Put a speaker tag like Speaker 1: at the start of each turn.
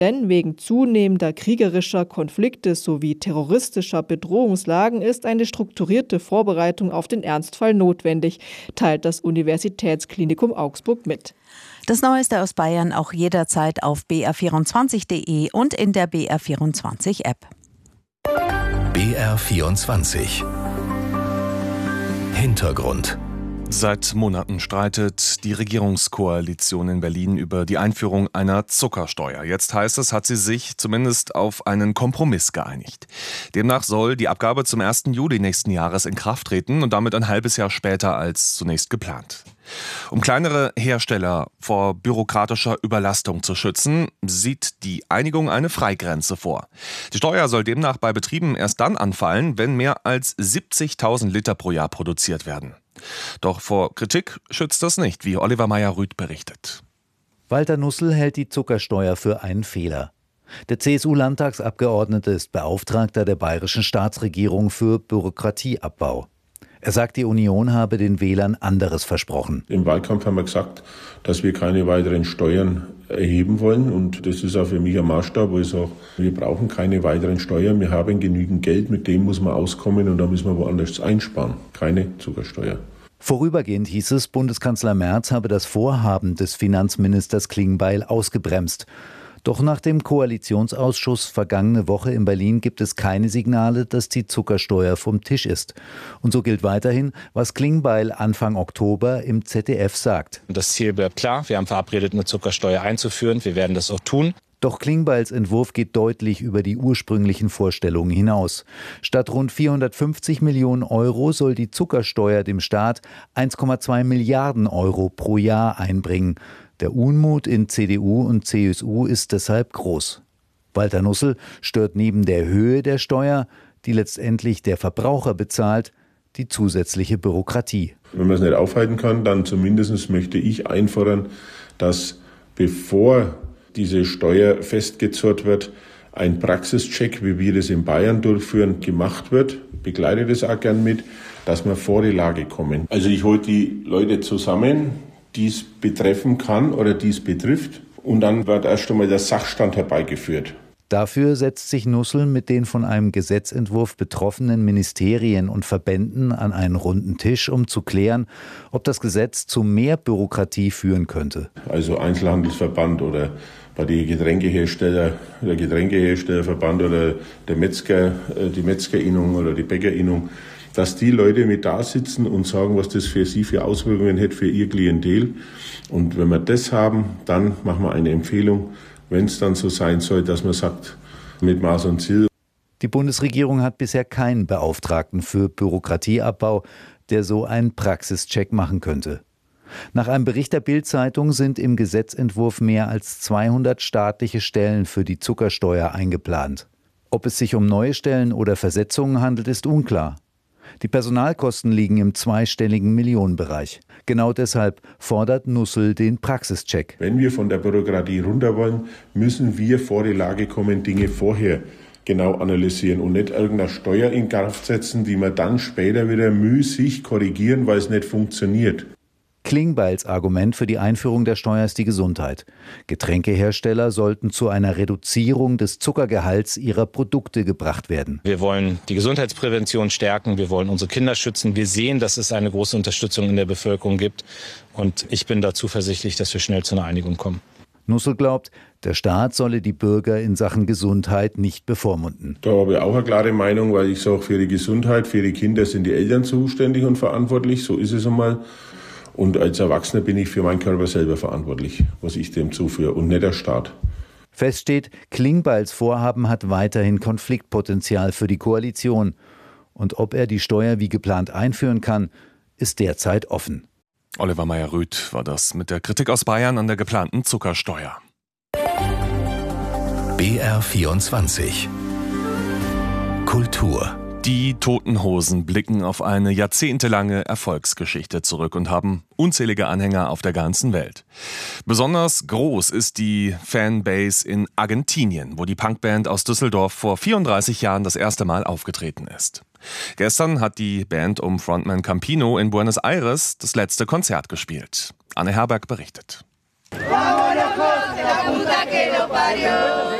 Speaker 1: Denn wegen zunehmender kriegerischer Konflikte sowie terroristischer Bedrohungslagen ist eine strukturierte Vorbereitung auf den Ernstfall notwendig, teilt das Universitätsklinikum Augsburg mit.
Speaker 2: Das Neueste aus Bayern auch jederzeit auf br24.de und in der BR24-App.
Speaker 3: BR24 Hintergrund.
Speaker 4: Seit Monaten streitet die Regierungskoalition in Berlin über die Einführung einer Zuckersteuer. Jetzt heißt es, hat sie sich zumindest auf einen Kompromiss geeinigt. Demnach soll die Abgabe zum 1. Juli nächsten Jahres in Kraft treten und damit ein halbes Jahr später als zunächst geplant. Um kleinere Hersteller vor bürokratischer Überlastung zu schützen, sieht die Einigung eine Freigrenze vor. Die Steuer soll demnach bei Betrieben erst dann anfallen, wenn mehr als 70.000 Liter pro Jahr produziert werden. Doch vor Kritik schützt das nicht, wie Oliver Meyer-Rüth berichtet.
Speaker 5: Walter Nussel hält die Zuckersteuer für einen Fehler. Der CSU-Landtagsabgeordnete ist Beauftragter der bayerischen Staatsregierung für Bürokratieabbau. Er sagt, die Union habe den Wählern anderes versprochen.
Speaker 6: Im Wahlkampf haben wir gesagt, dass wir keine weiteren Steuern erheben wollen. Und das ist auch für mich ein Maßstab, wo ich sage, wir brauchen keine weiteren Steuern. Wir haben genügend Geld, mit dem muss man auskommen und da müssen wir woanders einsparen. Keine Zuckersteuer.
Speaker 5: Vorübergehend hieß es, Bundeskanzler Merz habe das Vorhaben des Finanzministers Klingbeil ausgebremst. Doch nach dem Koalitionsausschuss vergangene Woche in Berlin gibt es keine Signale, dass die Zuckersteuer vom Tisch ist. Und so gilt weiterhin, was Klingbeil Anfang Oktober im ZDF sagt.
Speaker 7: Das Ziel bleibt klar. Wir haben verabredet, eine Zuckersteuer einzuführen. Wir werden das auch tun.
Speaker 5: Doch Klingbeils Entwurf geht deutlich über die ursprünglichen Vorstellungen hinaus. Statt rund 450 Millionen Euro soll die Zuckersteuer dem Staat 1,2 Milliarden Euro pro Jahr einbringen. Der Unmut in CDU und CSU ist deshalb groß. Walter Nussel stört neben der Höhe der Steuer, die letztendlich der Verbraucher bezahlt, die zusätzliche Bürokratie.
Speaker 6: Wenn man es nicht aufhalten kann, dann zumindest möchte ich einfordern, dass bevor diese Steuer festgezurrt wird, ein Praxischeck, wie wir das in Bayern durchführen, gemacht wird. Ich begleite das auch gern mit, dass wir vor die Lage kommen. Also ich hole die Leute zusammen, die es betreffen kann oder die es betrifft. Und dann wird erst einmal der Sachstand herbeigeführt.
Speaker 5: Dafür setzt sich Nussel mit den von einem Gesetzentwurf betroffenen Ministerien und Verbänden an einen runden Tisch, um zu klären, ob das Gesetz zu mehr Bürokratie führen könnte.
Speaker 6: Also Einzelhandelsverband oder bei den Getränkehersteller, der Getränkeherstellerverband oder der Metzger, die Metzgerinnung oder die Bäckerinnung, dass die Leute mit da sitzen und sagen, was das für sie für Auswirkungen hätte für ihr Klientel. Und wenn wir das haben, dann machen wir eine Empfehlung, wenn es dann so sein soll, dass man sagt, mit Maß und Ziel.
Speaker 5: Die Bundesregierung hat bisher keinen Beauftragten für Bürokratieabbau, der so einen Praxischeck machen könnte. Nach einem Bericht der Bild-Zeitung sind im Gesetzentwurf mehr als 200 staatliche Stellen für die Zuckersteuer eingeplant. Ob es sich um neue Stellen oder Versetzungen handelt, ist unklar. Die Personalkosten liegen im zweistelligen Millionenbereich. Genau deshalb fordert Nussel den Praxischeck.
Speaker 6: Wenn wir von der Bürokratie runter wollen, müssen wir vor die Lage kommen, Dinge vorher genau analysieren und nicht irgendeine Steuer in Kraft setzen, die wir dann später wieder müßig korrigieren, weil es nicht funktioniert.
Speaker 5: Klingbeils Argument für die Einführung der Steuer ist die Gesundheit. Getränkehersteller sollten zu einer Reduzierung des Zuckergehalts ihrer Produkte gebracht werden.
Speaker 7: Wir wollen die Gesundheitsprävention stärken, wir wollen unsere Kinder schützen. Wir sehen, dass es eine große Unterstützung in der Bevölkerung gibt. Und ich bin da zuversichtlich, dass wir schnell zu einer Einigung kommen.
Speaker 5: Nussel glaubt, der Staat solle die Bürger in Sachen Gesundheit nicht bevormunden.
Speaker 6: Da habe ich auch eine klare Meinung, weil ich sage, für die Gesundheit, für die Kinder sind die Eltern zuständig und verantwortlich. So ist es einmal. Und als Erwachsener bin ich für meinen Körper selber verantwortlich, was ich dem zuführe und nicht der Staat.
Speaker 5: Fest steht, Klingbeils Vorhaben hat weiterhin Konfliktpotenzial für die Koalition. Und ob er die Steuer wie geplant einführen kann, ist derzeit offen.
Speaker 4: Oliver Meyer-Rüth war das mit der Kritik aus Bayern an der geplanten Zuckersteuer.
Speaker 3: BR24 Kultur.
Speaker 4: Die Toten Hosen blicken auf eine jahrzehntelange Erfolgsgeschichte zurück und haben unzählige Anhänger auf der ganzen Welt. Besonders groß ist die Fanbase in Argentinien, wo die Punkband aus Düsseldorf vor 34 Jahren das erste Mal aufgetreten ist. Gestern hat die Band um Frontman Campino in Buenos Aires das letzte Konzert gespielt. Anne Herberg berichtet.
Speaker 8: ¡Vámonos, la puta que lo parió!